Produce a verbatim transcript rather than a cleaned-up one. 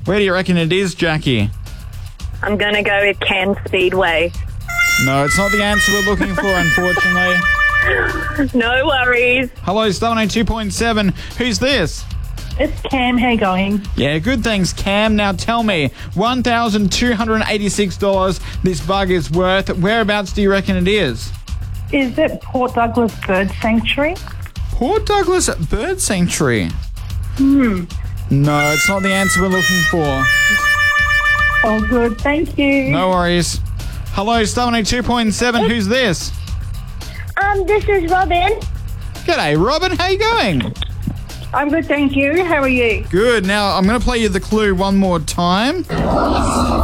Where do you reckon it is, Jackie? I'm going to go with Cairns Speedway. No, it's not the answer we're looking for, unfortunately. No worries. Hello, Star one oh two point seven. Who's this? It's Cam. How you going? Yeah, good thanks, Cam. Now tell me, one thousand two hundred eighty-six dollars this bug is worth. Whereabouts do you reckon it is? Is it Port Douglas Bird Sanctuary? Port Douglas Bird Sanctuary? Hmm. No, it's not the answer we're looking for. Oh, good. Thank you. No worries. Hello, Star one oh two point seven. Who's this? Um, this is Robin. G'day, Robin. How you going? I'm good, thank you. How are you? Good. Now, I'm going to play you the clue one more time.